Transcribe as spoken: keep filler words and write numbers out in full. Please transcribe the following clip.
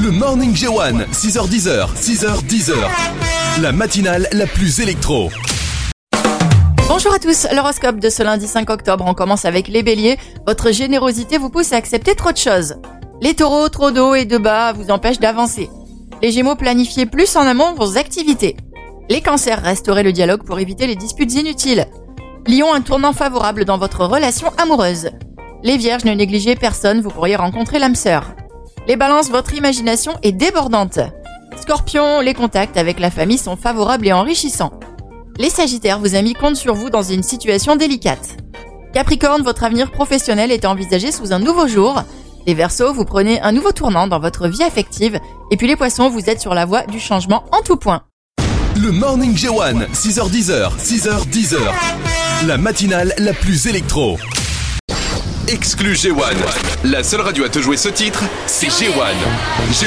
Le Morning G un, six heures dix, six heures dix. La matinale la plus électro. Bonjour à tous, l'horoscope de ce lundi cinq octobre, on commence avec les béliers. Votre générosité vous pousse à accepter trop de choses. Les taureaux, trop d'eau et de bas vous empêchent d'avancer. Les gémeaux, planifiez plus en amont vos activités. Les cancers, restaurez le dialogue pour éviter les disputes inutiles. Lion, un tournant favorable dans votre relation amoureuse. Les vierges, ne négligez personne, vous pourriez rencontrer l'âme sœur. Les balances, votre imagination est débordante. Scorpion, les contacts avec la famille sont favorables et enrichissants. Les sagittaires, vos amis comptent sur vous dans une situation délicate. Capricorne, votre avenir professionnel est envisagé sous un nouveau jour. Les Verseaux, vous prenez un nouveau tournant dans votre vie affective. Et puis les Poissons, vous êtes sur la voie du changement en tout point. Le Morning G un, six heures dix, six heures dix. La matinale la plus électro. Exclu G un. La seule radio à te jouer ce titre, c'est G un.